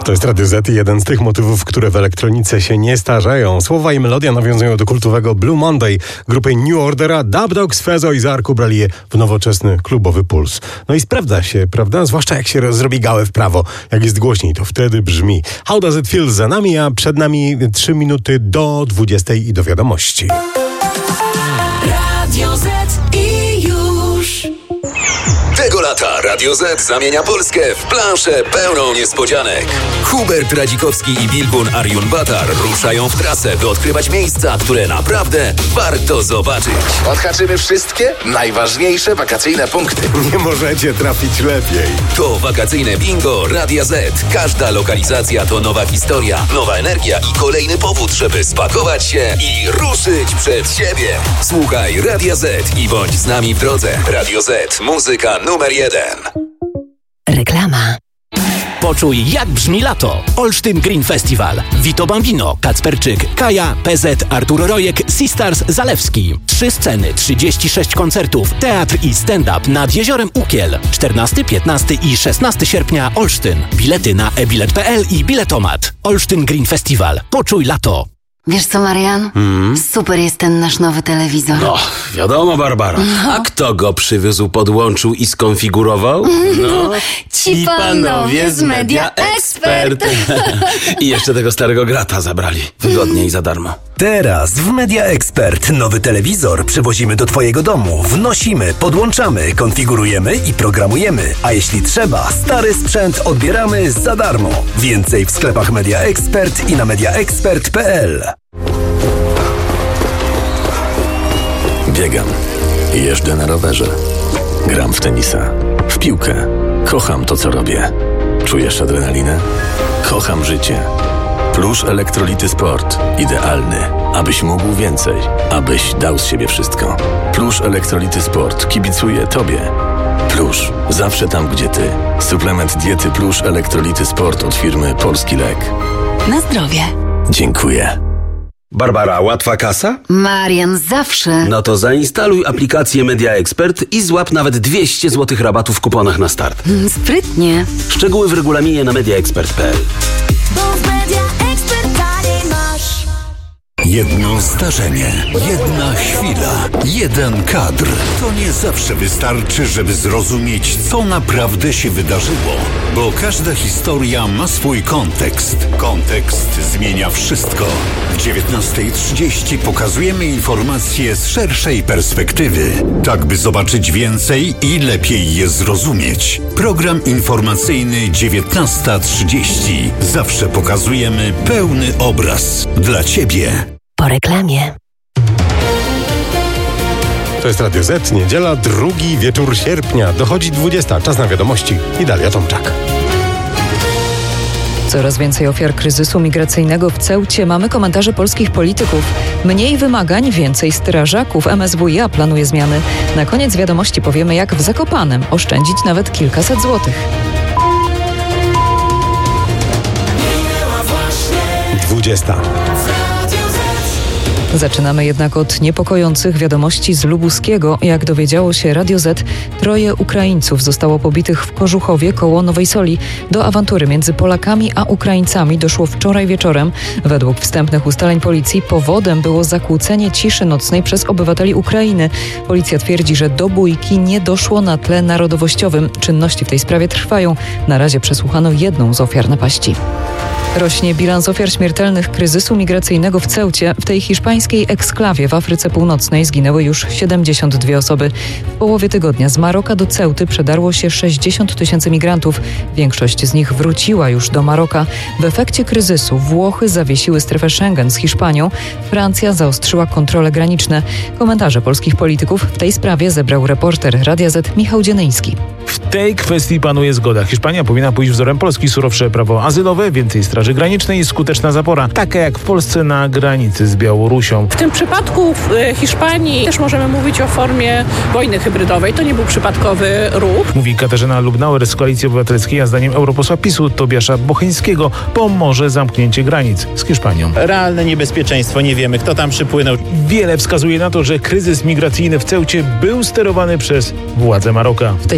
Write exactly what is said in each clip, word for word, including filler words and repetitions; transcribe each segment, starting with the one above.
To jest Radio Z, jeden z tych motywów, które w elektronice się nie starzeją. Słowa i melodia nawiązują do kultowego Blue Monday grupy New Ordera. Dub Dogs, Fezo i Zarku brali je w nowoczesny klubowy puls. No i sprawdza się, prawda? Zwłaszcza jak się zrobi gałę w prawo. Jak jest głośniej, to wtedy brzmi. How Does It Feel za nami, a przed nami trzy minuty do dwudziestej i do wiadomości. Radio Z i już. Tego lata Radio Z zamienia Polskę w planszę pełną niespodzianek. Hubert Radzikowski i Bilgun Arjun-Batar ruszają w trasę, by odkrywać miejsca, które naprawdę warto zobaczyć. Odhaczymy wszystkie najważniejsze wakacyjne punkty. Nie możecie trafić lepiej. To wakacyjne bingo Radia Z. Każda lokalizacja to nowa historia, nowa energia i kolejny powód, żeby spakować się i ruszyć przed siebie. Słuchaj Radia Z i bądź z nami w drodze. Radio Z. Muzyka numer jeden. Reklama. Poczuj, jak brzmi lato. Olsztyn Green Festival. Vito Bambino, Kacperczyk, Kaja, P Z, Artur Rojek, Sistars, Zalewski. Trzy sceny, trzydzieści sześć koncertów, teatr i stand-up nad Jeziorem Ukiel. czternastego, piętnastego i szesnastego sierpnia Olsztyn. Bilety na e bilet kropka p l i Biletomat. Olsztyn Green Festival. Poczuj lato. Wiesz co, Marian? Mm. Super jest ten nasz nowy telewizor. No, wiadomo, Barbara. No. A kto go przywiózł, podłączył i skonfigurował? No, ci panowie z Media Expert. I jeszcze tego starego grata zabrali. Wygodnie i za darmo. Teraz w Media Expert nowy telewizor przywozimy do twojego domu. Wnosimy, podłączamy, konfigurujemy i programujemy. A jeśli trzeba, stary sprzęt odbieramy za darmo. Więcej w sklepach Media Expert i na media expert kropka p l. Biegam. Jeżdżę na rowerze. Gram w tenisa. W piłkę. Kocham to, co robię. Czujesz adrenalinę? Kocham życie. Plusz Elektrolity Sport. Idealny, abyś mógł więcej. Abyś dał z siebie wszystko. Plusz Elektrolity Sport kibicuje tobie. Plusz. Zawsze tam, gdzie ty. Suplement diety Plusz Elektrolity Sport od firmy Polski Lek. Na zdrowie. Dziękuję. Barbara, łatwa kasa? Marian, zawsze. No to zainstaluj aplikację Media Expert i złap nawet dwieście złotych rabatu w kuponach na start. Mm, sprytnie. Szczegóły w regulaminie na media expert kropka p l. Jedno zdarzenie, jedna chwila, jeden kadr. To nie zawsze wystarczy, żeby zrozumieć, co naprawdę się wydarzyło. Bo każda historia ma swój kontekst. Kontekst zmienia wszystko. W dziewiętnasta trzydzieści pokazujemy informacje z szerszej perspektywy. Tak, by zobaczyć więcej i lepiej je zrozumieć. Program informacyjny dziewiętnasta trzydzieści. Zawsze pokazujemy pełny obraz. Dla Ciebie. Po reklamie. To jest Radio Z, niedziela, drugi wieczór sierpnia. Dochodzi dwudziesta, czas na wiadomości i Dalia Tomczak. Coraz więcej ofiar kryzysu migracyjnego w Ceucie. Mamy komentarze polskich polityków. Mniej wymagań, więcej strażaków. M S W iA planuje zmiany. Na koniec wiadomości powiemy, jak w Zakopanem oszczędzić nawet kilkaset złotych. dwudziesta. Zaczynamy jednak od niepokojących wiadomości z Lubuskiego. Jak dowiedziało się Radio Z, troje Ukraińców zostało pobitych w Kożuchowie koło Nowej Soli. Do awantury między Polakami a Ukraińcami doszło wczoraj wieczorem. Według wstępnych ustaleń policji powodem było zakłócenie ciszy nocnej przez obywateli Ukrainy. Policja twierdzi, że do bójki nie doszło na tle narodowościowym. Czynności w tej sprawie trwają. Na razie przesłuchano jedną z ofiar napaści. Rośnie bilans ofiar śmiertelnych kryzysu migracyjnego w Ceucie. W tej hiszpańskiej eksklawie w Afryce Północnej zginęły już siedemdziesiąt dwie osoby. W połowie tygodnia z Maroka do Ceuty przedarło się sześćdziesiąt tysięcy migrantów. Większość z nich wróciła już do Maroka. W efekcie kryzysu Włochy zawiesiły strefę Schengen z Hiszpanią. Francja zaostrzyła kontrole graniczne. Komentarze polskich polityków w tej sprawie zebrał reporter Radia Z Michał Dzienyński. W tej kwestii panuje zgoda. Hiszpania powinna pójść wzorem Polski. Surowsze prawo azylowe, więcej straży granicznej i skuteczna zapora. Taka jak w Polsce na granicy z Białorusią. W tym przypadku w Hiszpanii też możemy mówić o formie wojny hybrydowej. To nie był przypadkowy ruch. Mówi Katarzyna Lubnauer z Koalicji Obywatelskiej, a zdaniem europosła PiSu Tobiasza Bocheńskiego pomoże zamknięcie granic z Hiszpanią. Realne niebezpieczeństwo, nie wiemy, kto tam przypłynął. Wiele wskazuje na to, że kryzys migracyjny w Ceucie był sterowany przez władze Maroka. W tej sprawie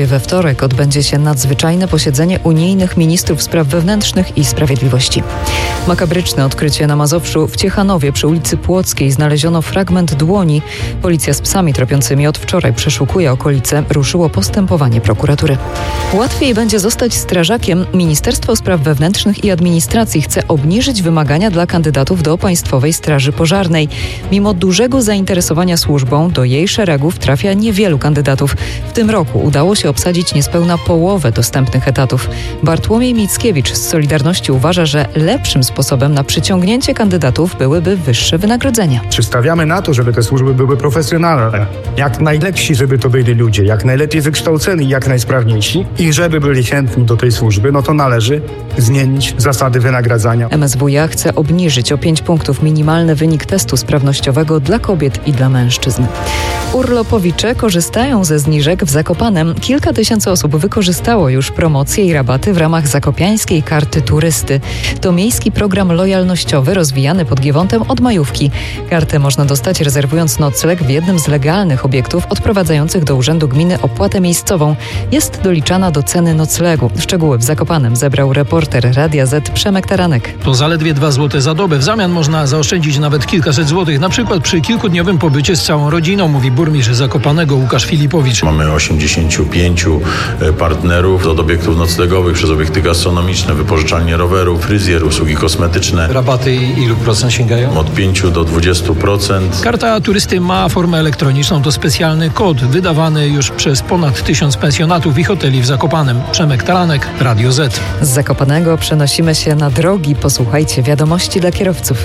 we wtorek odbędzie się nadzwyczajne posiedzenie unijnych ministrów spraw wewnętrznych i sprawiedliwości. Makabryczne odkrycie na Mazowszu w Ciechanowie przy ulicy Płockiej znaleziono fragment dłoni. Policja z psami tropiącymi od wczoraj przeszukuje okolice. Ruszyło postępowanie prokuratury. Łatwiej będzie zostać strażakiem. Ministerstwo Spraw Wewnętrznych i Administracji chce obniżyć wymagania dla kandydatów do Państwowej Straży Pożarnej. Mimo dużego zainteresowania służbą do jej szeregów trafia niewielu kandydatów. W tym roku udało się obsadzić niespełna połowę dostępnych etatów. Bartłomiej Mickiewicz z Solidarności uważa, że lepszym sposobem na przyciągnięcie kandydatów byłyby wyższe wynagrodzenia. Czy stawiamy na to, żeby te służby były profesjonalne? Jak najlepsi, żeby to byli ludzie, jak najlepiej wykształceni, jak najsprawniejsi i żeby byli chętni do tej służby, no to należy zmienić zasady wynagradzania. M S W iA chce obniżyć o pięć punktów minimalny wynik testu sprawnościowego dla kobiet i dla mężczyzn. Urlopowicze korzystają ze zniżek w Zakopanem. Kilka tysięcy osób wykorzystało już promocje i rabaty w ramach zakopiańskiej karty turysty. To miejski program lojalnościowy rozwijany pod Giewontem od majówki. Kartę można dostać rezerwując nocleg w jednym z legalnych obiektów odprowadzających do Urzędu Gminy opłatę miejscową. Jest doliczana do ceny noclegu. Szczegóły w Zakopanem zebrał reporter Radia Z Przemek Taranek. To zaledwie dwa złote za dobę. W zamian można zaoszczędzić nawet kilkaset złotych, na przykład przy kilkudniowym pobycie z całą rodziną, mówi burmistrz Zakopanego Łukasz Filipowicz. Mamy osiemdziesięciu pięciu partnerów od obiektów noclegowych przez obiekty gastronomiczne, wypożyczalnie rowerów, fryzjer, usługi kosmetyczne. Rabaty ilu procent sięgają? Od pięciu do dwudziestu procent. Karta turysty ma formę elektroniczną. To specjalny kod wydawany już przez ponad tysiąc pensjonatów i hoteli w Zakopanem. Przemek Taranek, Radio Z. Z Zakopanego przenosimy się na drogi. Posłuchajcie wiadomości dla kierowców.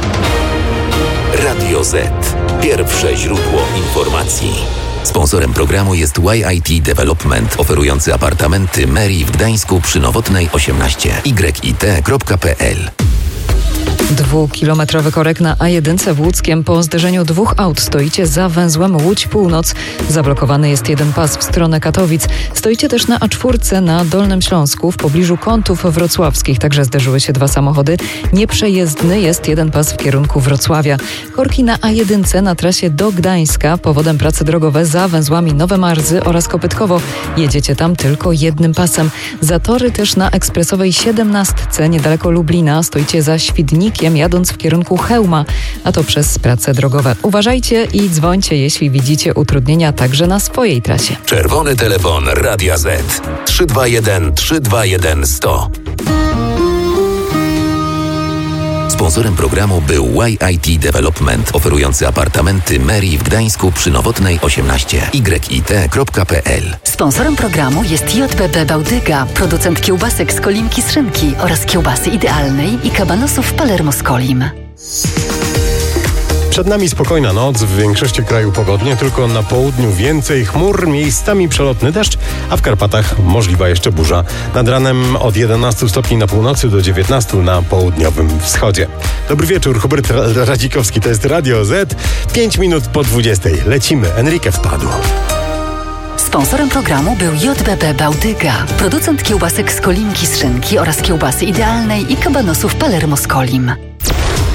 Radio Z. Pierwsze źródło informacji. Sponsorem programu jest Y I T Development, oferujący apartamenty Meri w Gdańsku przy Nowotnej osiemnaście. y i t kropka p l. Dwukilometrowy korek na A jeden w Łódzkiem. Po zderzeniu dwóch aut stoicie za węzłem Łódź Północ. Zablokowany jest jeden pas w stronę Katowic. Stoicie też na A cztery na Dolnym Śląsku w pobliżu Kątów Wrocławskich. Także zderzyły się dwa samochody. Nieprzejezdny jest jeden pas w kierunku Wrocławia. Korki na A jeden na trasie do Gdańska. Powodem prace drogowe za węzłami Nowe Marzy oraz Kopytkowo. Jedziecie tam tylko jednym pasem. Zatory też na ekspresowej siedemnastce niedaleko Lublina. Stoicie za Świdnikiem, jadąc w kierunku Chełma, a to przez prace drogowe. Uważajcie i dzwońcie, jeśli widzicie utrudnienia także na swojej trasie. Czerwony telefon Radia Z trzy dwa jeden trzy dwa jeden sto. Sponsorem programu był Y I T Development, oferujący apartamenty Meri w Gdańsku przy Nowotnej osiemnaście. y i t kropka p l. Sponsorem programu jest J B B Bałtyga, producent kiełbasek z Kolimki z Szynki oraz kiełbasy idealnej i kabanosów Palermo z Kolim. Przed nami spokojna noc, w większości kraju pogodnie, tylko na południu więcej chmur, miejscami przelotny deszcz, a w Karpatach możliwa jeszcze burza. Nad ranem od jedenastu stopni na północy do dziewiętnastu na południowym wschodzie. Dobry wieczór, Hubert Radzikowski, to jest Radio Z, pięć minut po dwudziestej. Lecimy, Enrique wpadł. Sponsorem programu był J B B Bałtyga, producent kiełbasek z Kolimki z Szynki oraz kiełbasy idealnej i kabanosów Palermo z Kolim.